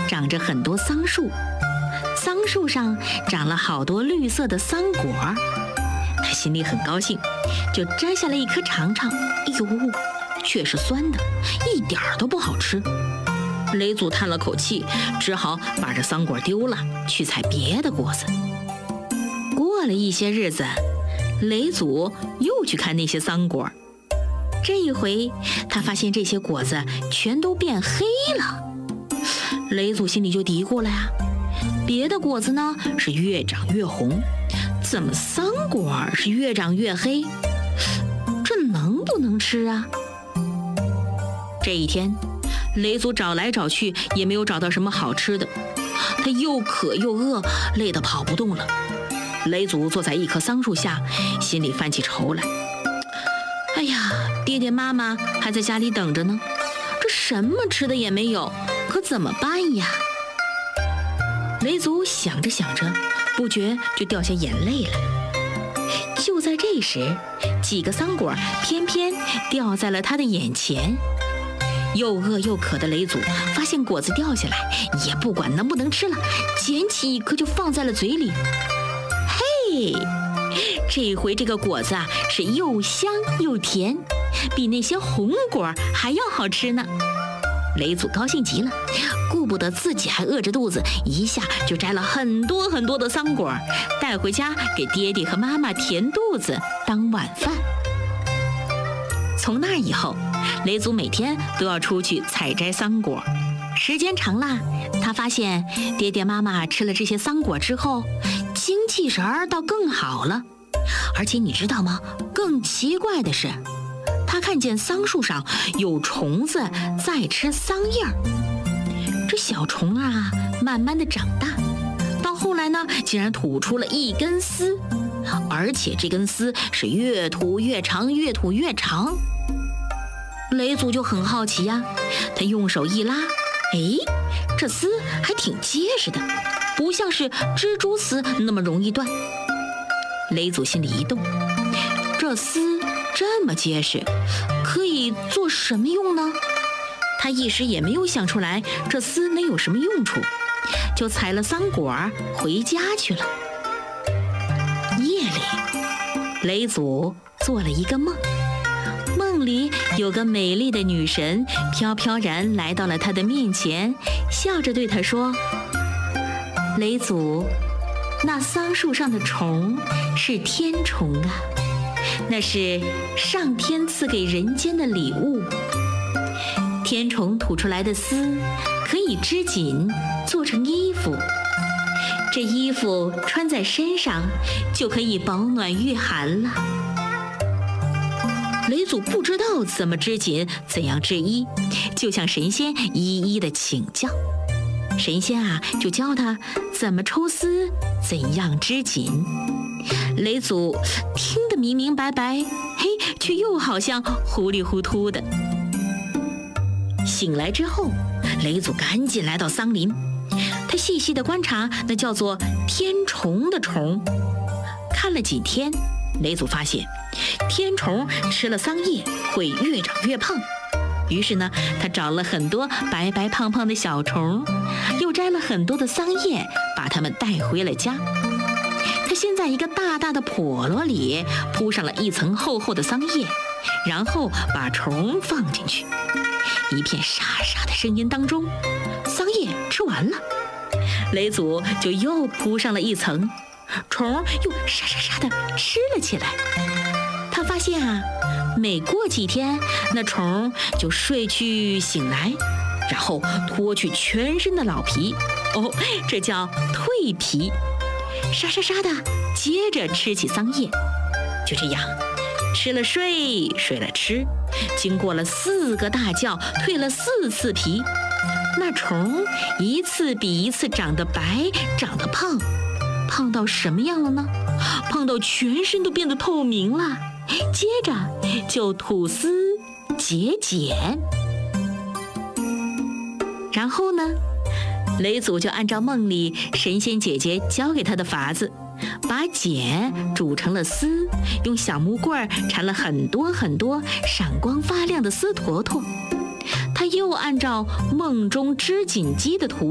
长着很多桑树，桑树上长了好多绿色的桑果。他心里很高兴，就摘下了一颗尝尝。哎呦，却是酸的，一点儿都不好吃。雷祖叹了口气，只好把这桑果丢了，去采别的果子。过了一些日子，雷祖又去看那些桑果。这一回，他发现这些果子全都变黑了。雷祖心里就嘀咕了呀，别的果子呢是越长越红，怎么桑果是越长越黑？这能不能吃啊？这一天，雷祖找来找去也没有找到什么好吃的，他又渴又饿，累得跑不动了。雷祖坐在一棵桑树下，心里犯起愁来。哎呀，爹爹妈妈还在家里等着呢，这什么吃的也没有，可怎么办呀？雷祖想着想着，不觉就掉下眼泪来。就在这时，几个桑果偏偏掉在了他的眼前。又饿又渴的雷祖发现果子掉下来，也不管能不能吃了，捡起一颗就放在了嘴里。嘿，这回这个果子啊是又香又甜，比那些红果还要好吃呢。雷祖高兴极了，顾不得自己还饿着肚子，一下就摘了很多很多的桑果，带回家给爹爹和妈妈填肚子当晚饭。从那以后，雷祖每天都要出去采摘桑果。时间长了，他发现爹爹妈妈吃了这些桑果之后，精气神儿倒更好了。而且你知道吗？更奇怪的是，他看见桑树上有虫子在吃桑叶儿。这小虫啊，慢慢的长大，到后来呢，竟然吐出了一根丝，而且这根丝是越吐越长，越吐越长。雷祖就很好奇呀，他用手一拉，哎，这丝还挺结实的，不像是蜘蛛丝那么容易断。雷祖心里一动，这丝这么结实，可以做什么用呢？他一时也没有想出来这丝能有什么用处，就采了桑果回家去了。夜里，雷祖做了一个梦，梦里有个美丽的女神飘飘然来到了他的面前，笑着对他说：雷祖，那桑树上的虫是天虫啊，那是上天赐给人间的礼物。天虫吐出来的丝可以织锦，做成衣服，这衣服穿在身上就可以保暖御寒了。雷祖不知道怎么织锦，怎样织衣，就向神仙一一的请教。神仙啊，就教他怎么抽丝，怎样织锦。雷祖听得明明白白，嘿，却又好像糊里糊涂的。醒来之后，雷祖赶紧来到桑林，他细细地观察那叫做天虫的虫。看了几天，雷祖发现天虫吃了桑叶会越长越胖，于是呢，他找了很多白白胖胖的小虫，又摘了很多的桑叶，把它们带回了家。他先在一个大大的笸箩里铺上了一层厚厚的桑叶，然后把虫放进去。一片沙沙的声音当中，桑叶吃完了，雷祖就又铺上了一层，虫又沙沙沙地吃了起来。他发现啊，每过几天，那虫就睡去醒来，然后脱去全身的老皮，哦，这叫蜕皮，沙沙沙的接着吃起桑叶。就这样，吃了睡，睡了吃，经过了4个大觉，蜕了4次皮，那虫一次比一次长得白，长得胖，胖到什么样了呢？胖到全身都变得透明了，接着就吐丝结茧。然后呢，雷祖就按照梦里神仙姐姐教给他的法子，把茧煮成了丝，用小木棍缠了很多很多闪光发亮的丝坨坨。他又按照梦中织锦机的图